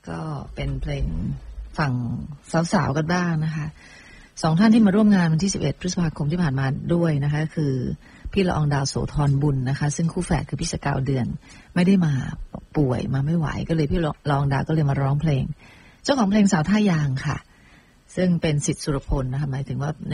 ก็เป็นเพลงฝั่งสาวๆกันบ้างนะคะสองท่านที่มาร่วมงานวันที่11พฤษภาคมที่ผ่านมาด้วยนะคะคือพี่ละอองดาวโสธรบุญนะคะซึ่งคู่แฝดคือพี่สกาวเดือนไม่ได้มาป่วยมาไม่ไหวก็เลยพี่ละอองดาวก็เลยมาร้องเพลงเจ้าของเพลงสาวท่ายางค่ะซึ่งเป็นศิษย์สุรพลนะคะหมายถึงว่าใน